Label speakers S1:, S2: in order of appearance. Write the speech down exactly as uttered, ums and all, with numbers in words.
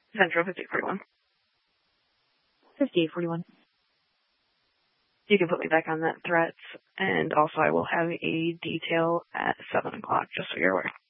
S1: Central fifty forty-one.
S2: fifty forty-one.
S1: You can put me back on that threats, and also I will have a detail at seven o'clock, just so you're aware.